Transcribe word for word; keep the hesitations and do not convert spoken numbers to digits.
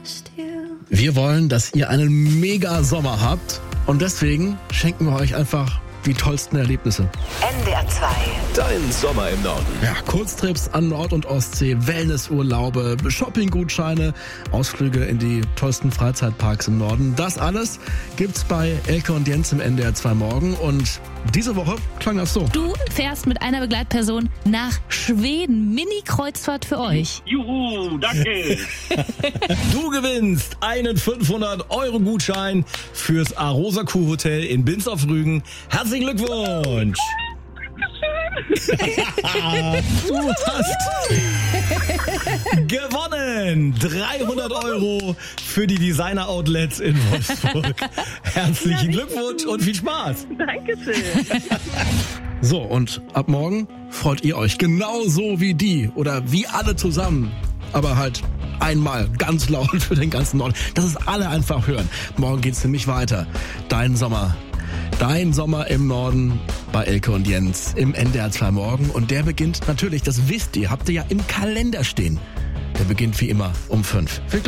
Wir wollen, dass ihr einen mega Sommer habt und deswegen schenken wir euch einfach die tollsten Erlebnisse. N D R zwei. Dein Sommer im Norden. Ja, Kurztrips an Nord- und Ostsee, Wellnessurlaube, Shoppinggutscheine, Ausflüge in die tollsten Freizeitparks im Norden. Das alles gibt's bei Elke und Jens im N D R zwei Morgen und diese Woche klang das so. Du fährst mit einer Begleitperson nach Schweden. Mini-Kreuzfahrt für euch. Juhu, danke. Du gewinnst einen fünfhundert Euro Gutschein fürs Arosa Kuh Hotel in Binz auf Rügen. Herzlichen Glückwunsch. Du hast gewonnen dreihundert Euro für die Designer Outlets in Wolfsburg. Herzlichen Glückwunsch und viel Spaß. Dankeschön. So, und ab morgen freut ihr euch genauso wie die oder wie alle zusammen. Aber halt einmal ganz laut für den ganzen Norden, dass es alle einfach hören. Morgen geht's nämlich weiter. Dein Sommer. Dein Sommer im Norden bei Elke und Jens im N D R zwei Morgen. Und der beginnt natürlich, das wisst ihr, habt ihr ja im Kalender stehen. Der beginnt wie immer um fünf. Viel Glück.